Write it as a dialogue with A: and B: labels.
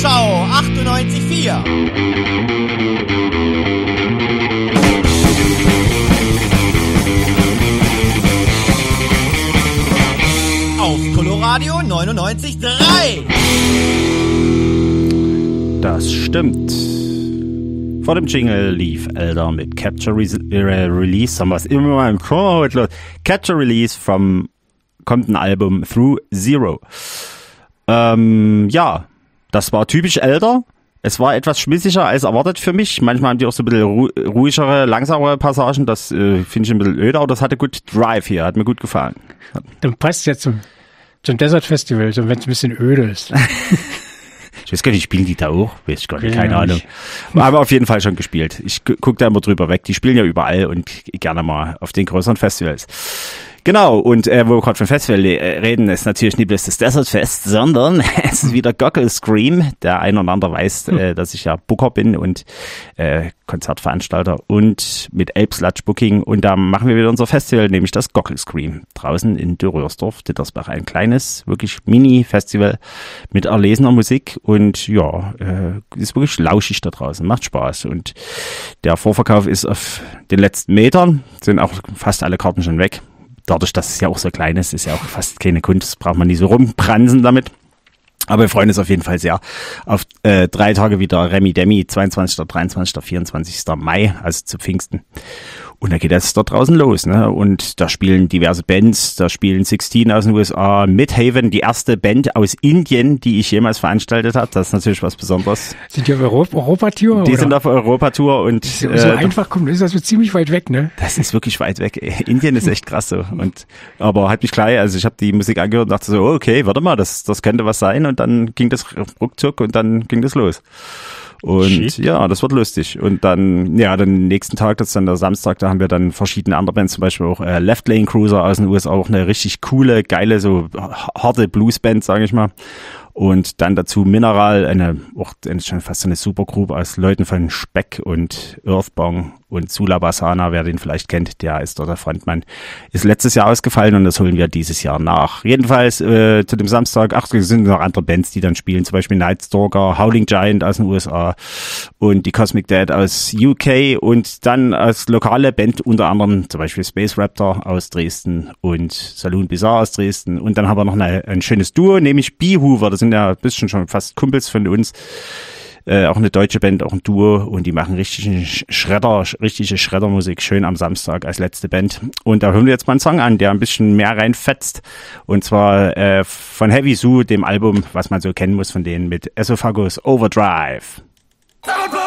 A: Sportschau 98.4. Auf Coloradio 99.3.
B: Das stimmt. Vor dem Jingle lief Elder mit Capture Release, haben wir es immer mal im Chor. Capture Release kommt ein Album Through Zero. Ja, das war typisch Elder. Es war etwas schmissiger als erwartet für mich. Manchmal haben die auch so ein bisschen ruhigere, langsamere Passagen. Das finde ich ein bisschen öder, aber das hatte gut Drive hier, hat mir gut gefallen.
C: Dann passt ja zum Desert Festival, so wenn es ein bisschen öde ist.
B: Ich weiß gar nicht, spielen die da auch? Weiß ich gar nicht, keine Ahnung. Aber auf jeden Fall schon gespielt. Ich gucke da immer drüber weg. Die spielen ja überall und gerne mal auf den größeren Festivals. Genau, und wo wir gerade von Festival reden, ist natürlich nicht bloß das Desert Fest, sondern es ist wieder Goggle Scream. Der ein oder andere weiß, dass ich ja Booker bin und Konzertveranstalter und mit Elbslatch Booking. Und da machen wir wieder unser Festival, nämlich das Goggle Scream. Draußen in Dürrörsdorf, Dittersbach. Ein kleines, wirklich Mini-Festival mit erlesener Musik. Und ja, ist wirklich lauschig da draußen, macht Spaß. Und der Vorverkauf ist auf den letzten Metern, sind auch fast alle Karten schon weg. Dadurch, dass es ja auch so klein ist, ist ja auch fast keine Kunst, braucht man nicht so rumbransen damit. Aber wir freuen uns auf jeden Fall sehr auf 3 Tage wieder Remi Demi, 22., 23., 24. Mai, also zu Pfingsten. Und da geht es dort draußen los, ne? Und da spielen diverse Bands, da spielen 16 aus den USA, Midhaven, die erste Band aus Indien, die ich jemals veranstaltet habe. Das ist natürlich was Besonderes.
C: Sind die auf Europatour?
B: Die sind auf Europatour und
C: so einfach kommt, ist das so ziemlich weit weg, ne?
B: Das ist wirklich weit weg. Indien ist echt krass so. Aber hat mich gleich, also ich habe die Musik angehört und dachte so, okay, warte mal, das könnte was sein. Und dann ging das ruckzuck und dann ging das los. Und Shit. Ja, das wird lustig. Und dann, ja, den nächsten Tag, das ist dann der Samstag, da haben wir dann verschiedene andere Bands, zum Beispiel auch Left Lane Cruiser aus den USA, auch eine richtig coole, geile, so harte Bluesband, sage ich mal. Und dann dazu Mineral, auch schon fast so eine Supergroup aus Leuten von Speck und Earthbong und Sulabasana, wer den vielleicht kennt, der ist dort der Frontmann. Ist letztes Jahr ausgefallen und das holen wir dieses Jahr nach. Jedenfalls zu dem Samstag, es sind noch andere Bands, die dann spielen, zum Beispiel Nightstalker, Howling Giant aus den USA und die Cosmic Dead aus UK und dann als lokale Band unter anderem zum Beispiel Space Raptor aus Dresden und Saloon Bizarre aus Dresden. Und dann haben wir noch ein schönes Duo, nämlich Beehoover, das sind ja ein bisschen schon fast Kumpels von uns. Auch eine deutsche Band, auch ein Duo und die machen richtige Schreddermusik, schön am Samstag als letzte Band. Und da hören wir jetzt mal einen Song an, der ein bisschen mehr reinfetzt und zwar von Heavy Zoo, dem Album, was man so kennen muss von denen mit Esophagus Overdrive.